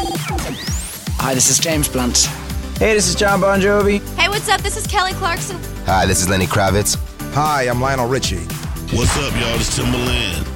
Hi, this is James Blunt. Hey, this is John Bon Jovi. Hey, what's up? This is Kelly Clarkson. Hi, this is Lenny Kravitz. Hi, I'm Lionel Richie. What's up, y'all? It's Timbaland.